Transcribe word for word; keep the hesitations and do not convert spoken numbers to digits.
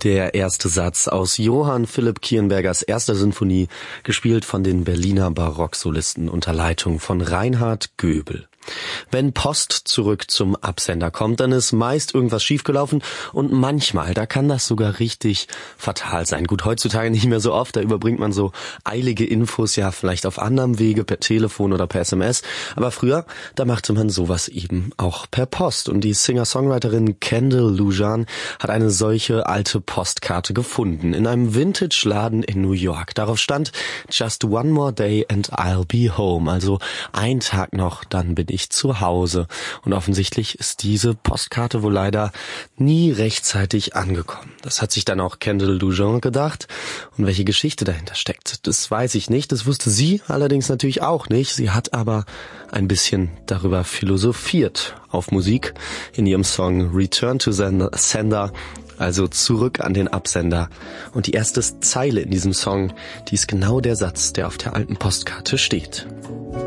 Der erste Satz aus Johann Philipp Kirnbergers erster Sinfonie, gespielt von den Berliner Barocksolisten unter Leitung von Reinhard Göbel. Wenn Post zurück zum Absender kommt, dann ist meist irgendwas schiefgelaufen und manchmal, da kann das sogar richtig fatal sein. Gut, heutzutage nicht mehr so oft, da überbringt man so eilige Infos ja vielleicht auf anderem Wege, per Telefon oder per S M S. Aber früher, da machte man sowas eben auch per Post. Und die Singer-Songwriterin Kendall Lujan hat eine solche alte Postkarte gefunden in einem Vintage-Laden in New York. Darauf stand "Just one more day and I'll be home", also ein Tag noch, dann bin ich ich zu Hause. Und offensichtlich ist diese Postkarte wohl leider nie rechtzeitig angekommen. Das hat sich dann auch Kendall Lujan gedacht. Und welche Geschichte dahinter steckt, das weiß ich nicht. Das wusste sie allerdings natürlich auch nicht. Sie hat aber ein bisschen darüber philosophiert auf Musik in ihrem Song Return to Sender, also zurück an den Absender. Und die erste Zeile in diesem Song, die ist genau der Satz, der auf der alten Postkarte steht.